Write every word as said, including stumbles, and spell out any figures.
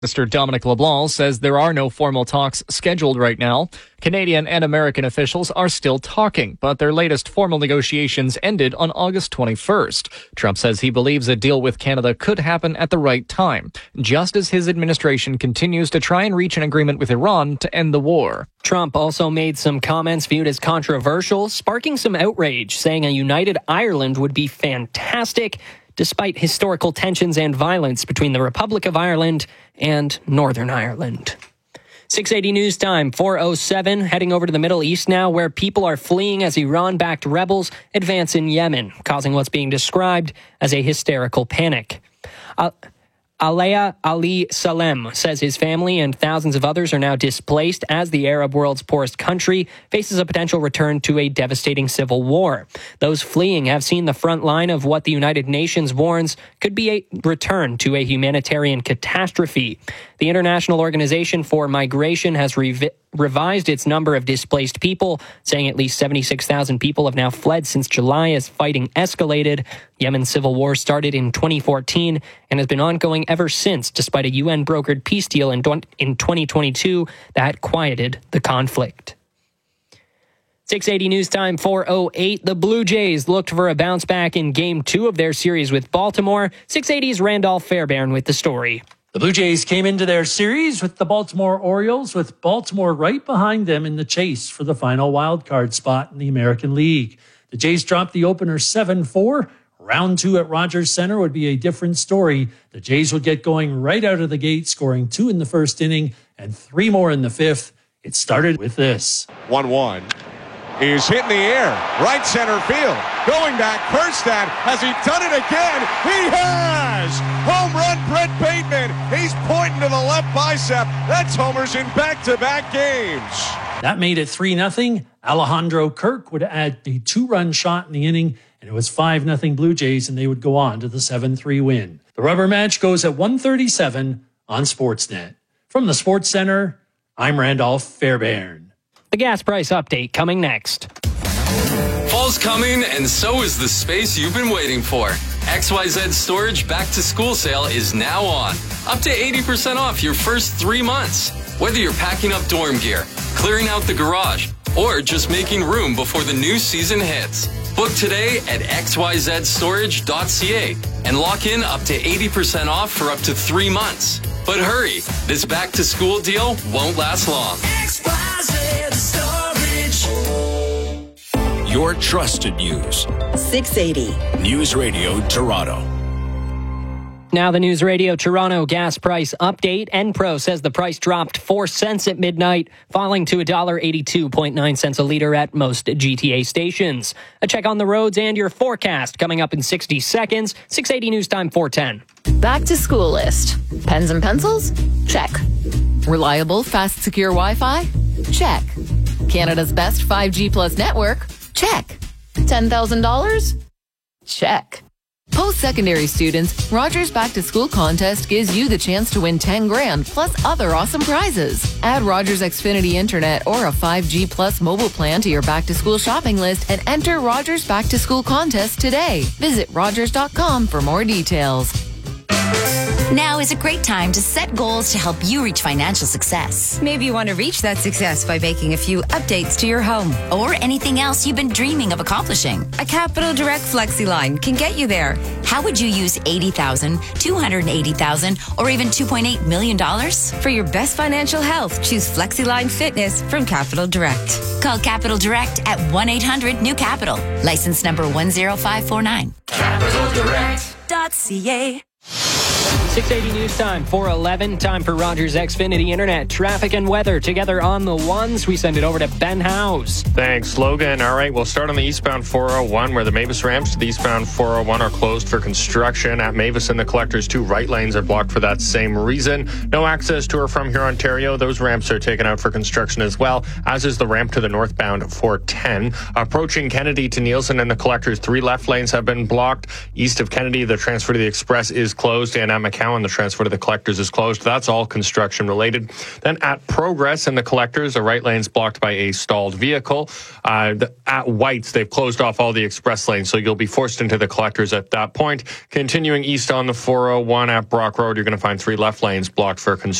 Mister Dominic LeBlanc says there are no formal talks scheduled right now. Canadian and American officials are still talking, but their latest formal negotiations ended on August twenty-first. Trump says he believes a deal with Canada could happen at the right time, just as his administration continues to try and reach an agreement with Iran to end the war. Trump also made some comments viewed as controversial, sparking some outrage, saying a united Ireland would be fantastic, despite historical tensions and violence between the Republic of Ireland and Northern Ireland. six eighty News Time, four oh seven, heading over to the Middle East now, where people are fleeing as Iran-backed rebels advance in Yemen, causing what's being described as a hysterical panic. Uh, Alea Ali Salem says his family and thousands of others are now displaced as the Arab world's poorest country faces a potential return to a devastating civil war. Those fleeing have seen the front line of what the United Nations warns could be a return to a humanitarian catastrophe. The International Organization for Migration has revi- revised its number of displaced people, saying at least seventy-six thousand people have now fled since July as fighting escalated. Yemen's civil war started in twenty fourteen and has been ongoing ever since, despite a U N-brokered peace deal in twenty twenty-two that quieted the conflict. six eighty News Time, four oh eight. The Blue Jays looked for a bounce back in Game two of their series with Baltimore. six eighty's Randolph Fairbairn with the story. The Blue Jays came into their series with the Baltimore Orioles, with Baltimore right behind them in the chase for the final wildcard spot in the American League. The Jays dropped the opener seven four. Round two at Rogers Center would be a different story. The Jays would get going right out of the gate, scoring two in the first inning and three more in the fifth. It started with this. one one. He's hit in the air, right center field. Going back, Kjerstad, has he done it again? He has! Home run, Brett Bateman. He's pointing to the left bicep. That's homers in back-to-back games. That made it three nothing. Alejandro Kirk would add a two-run shot in the inning, and it was five nothing Blue Jays, and they would go on to the seven three win. The rubber match goes at one thirty-seven on Sportsnet. From the Sports Center, I'm Randolph Fairbairn. The gas price update coming next. Fall's coming, and so is the space you've been waiting for. X Y Z Storage Back to School Sale is now on. Up to eighty percent off your first three months. Whether you're packing up dorm gear, clearing out the garage, or just making room before the new season hits. Book today at x y z storage dot c a and lock in up to eighty percent off for up to three months. But hurry, this back to school deal won't last long. X Y Z Storage. Your trusted news. six eighty. News Radio Toronto. Now the News Radio Toronto gas price update. Enpro says the price dropped four cents at midnight, falling to one dollar eighty-two point nine cents a litre at most G T A stations. A check on the roads and your forecast coming up in sixty seconds. six eighty News Time, four ten. Back to school list. Pens and pencils? Check. Reliable, fast, secure Wi-Fi? Check. Canada's best five G plus network? Check. ten thousand dollars? Check. Post-secondary students, Rogers Back to School contest gives you the chance to win ten grand plus other awesome prizes. Add Rogers Xfinity Internet or a five G plus mobile plan to your back to school shopping list and enter Rogers Back to School contest today. Visit rogers dot com for more details. Now is a great time to set goals to help you reach financial success. Maybe you want to reach that success by making a few updates to your home. Or anything else you've been dreaming of accomplishing. A Capital Direct FlexiLine can get you there. How would you use eighty thousand dollars, two hundred eighty thousand dollars, or even two point eight million dollars? For your best financial health, choose FlexiLine Fitness from Capital Direct. Call Capital Direct at one eight hundred new capital. License number one zero five four nine. capital direct dot c a. six eighty News Time, four eleven. Time for Rogers Xfinity Internet. Traffic and weather together on the ones. We send it over to Ben Howes. Thanks, Logan. All right, we'll start on the eastbound four oh one, where the Mavis ramps to the eastbound four oh one are closed for construction. At Mavis and the Collectors, two right lanes are blocked for that same reason. No access to or from here, Ontario. Those ramps are taken out for construction as well, as is the ramp to the northbound four ten. Approaching Kennedy to Nielsen and the Collectors, three left lanes have been blocked. East of Kennedy, the transfer to the Express is closed, and at McKenna Cowan, the transfer to the Collectors is closed. That's all construction related. Then at Progress in the Collectors, the right lane's blocked by a stalled vehicle. Uh, the, at White's, they've closed off all the express lanes, so you'll be forced into the Collectors at that point. Continuing east on the four oh one at Brock Road, you're going to find three left lanes blocked for construction.